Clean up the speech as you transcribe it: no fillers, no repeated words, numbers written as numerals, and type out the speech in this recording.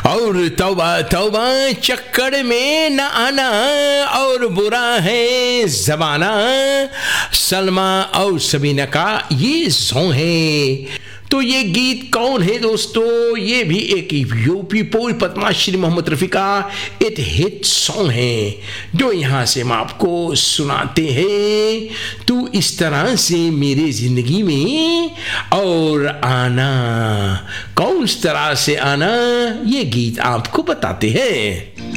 और तौबा तौबा चक्कर में न आना, और बुरा है जमाना, सलमा और सबीना का ये सॉन्ग है। तो ये गीत कौन है दोस्तों? ये भी एक यूपी पोई पद्माश्री मोहम्मद रफ़ी का एक हिट सॉन्ग है, जो यहाँ से हम आपको सुनाते हैं। तू इस तरह से मेरे ज़िंदगी में और आना, कौन इस तरह से आना, ये गीत आपको बताते हैं।